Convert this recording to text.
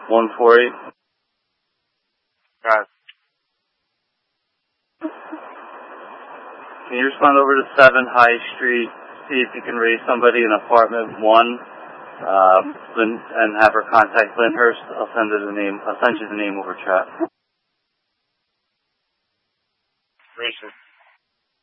148. Got it. Can you respond over to 7 High Street, see if you can raise somebody in apartment 1, and have her contact Lyndhurst? I'll send you the name over chat.